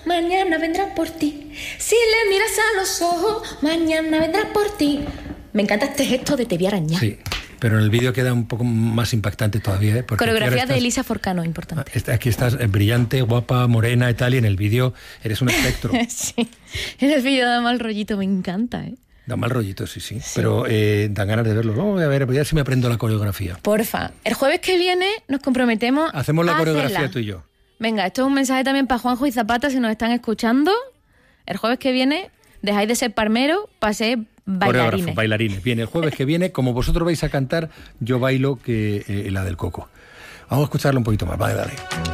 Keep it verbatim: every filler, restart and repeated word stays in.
mañana vendrá por ti. Si le miras a los ojos, mañana vendrá por ti. Me encanta este gesto de te voy a arañar. Sí, pero en el vídeo queda un poco más impactante todavía, ¿eh? Porque coreografía estás, de Elisa Forcano, importante. Aquí estás brillante, guapa, morena y tal, y en el vídeo eres un espectro. Sí, en el vídeo da mal rollito, me encanta, ¿eh? Da mal rollito, sí, sí, sí. Pero eh, dan ganas de verlo. Oh, a ver, voy a ver si me aprendo la coreografía. Porfa, el jueves que viene nos comprometemos Hacemos la a coreografía hacerla. tú y yo. Venga, esto es un mensaje también para Juanjo y Zapata, si nos están escuchando. El jueves que viene dejáis de ser parmeros para ser bailarines. Coreógrafos, bailarines. Bien, el jueves que viene, como vosotros vais a cantar, yo bailo que eh, la del coco. Vamos a escucharlo un poquito más. Vale, dale.